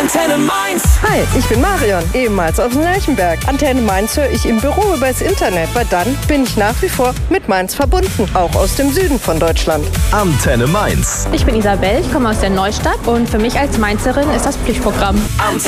Antenne Mainz. Hi, ich bin Marion, ehemals aus dem Lerchenberg. Antenne Mainz höre ich im Büro übers Internet, weil dann bin ich nach wie vor mit Mainz verbunden, auch aus dem Süden von Deutschland. Antenne Mainz. Ich bin Isabel, ich komme aus der Neustadt und für mich als Mainzerin ist das Pflichtprogramm.